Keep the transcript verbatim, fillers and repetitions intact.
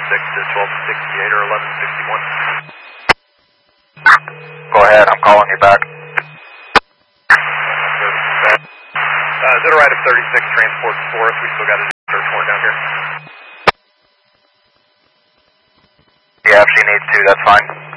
thirty-six to twelve sixty-eight or eleven sixty-one. Go ahead, I'm calling you back. Uh, is it alright if thirty-six transports for us? We still got a search warrant down here. Yeah, if she needs to, that's fine.